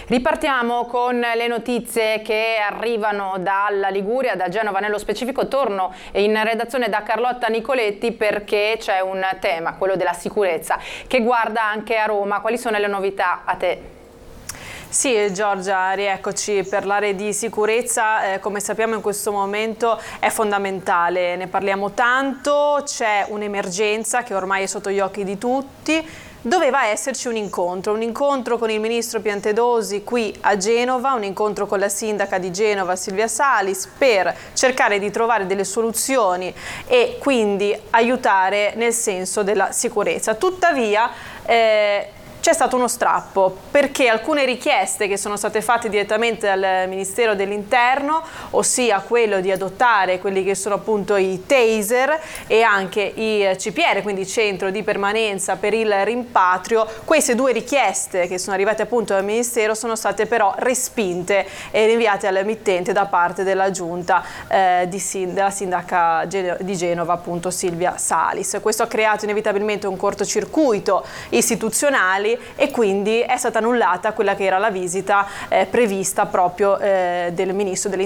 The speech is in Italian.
Ripartiamo con le notizie che arrivano dalla Liguria, da Genova nello specifico. Torno in redazione da Carlotta Nicoletti perché c'è un tema, quello della sicurezza, che guarda anche a Roma. Quali sono le novità a te? Sì, Giorgia, rieccoci. Parlare di sicurezza, come sappiamo in questo momento, è fondamentale. Ne parliamo tanto, c'è un'emergenza che ormai è sotto gli occhi di tutti. Doveva esserci un incontro con il ministro Piantedosi qui a Genova, un incontro con la sindaca di Genova Silvia Salis per cercare di trovare delle soluzioni e quindi aiutare nel senso della sicurezza. Tuttavia c'è stato uno strappo perché alcune richieste che sono state fatte direttamente dal Ministero dell'Interno, ossia quello di adottare quelli che sono appunto i taser e anche i CPR, quindi centro di permanenza per il rimpatrio, queste due richieste che sono arrivate appunto dal Ministero sono state però respinte e rinviate all'emittente da parte della giunta della sindaca di Genova, appunto Silvia Salis. Questo ha creato inevitabilmente un cortocircuito istituzionale e quindi è stata annullata quella che era la visita prevista proprio del ministro dell'Interno